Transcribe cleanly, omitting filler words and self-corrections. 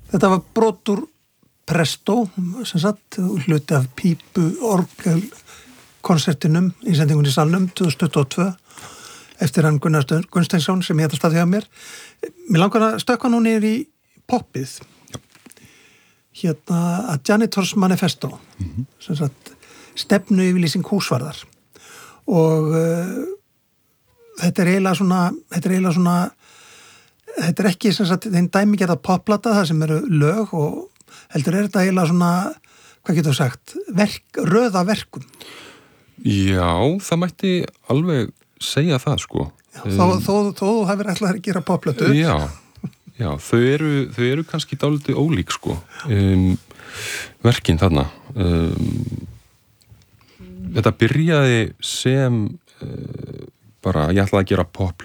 Þetta var brot úr Presto, sem sagt, hluti af pípu orgel konsertinum í sendingunni í salnum 2022 eftir hann Gunnar Gunnsteinsson sem ég þetta staði hjá mér. Mér langar að stökkva nú niður í poppið. Hérna að Janitors Manifesto, sem sagt, stefnu yfirlýsing húsvarðar. Og þetta er eiginlega svona, þetta er ekki sem sagt þeim dæmigerða popplata það sem eru lög og heldur þetta eiginlega svona, hvað getur sagt, röða verkum? Já, það mætti alveg segja það, sko. Já, þó þú hefur ætlað að gera popplötu. Já, þau eru kannski dálítið ólík, sko. Verkin þarna. Þetta byrjaði sem bara, ég ætlaði að gera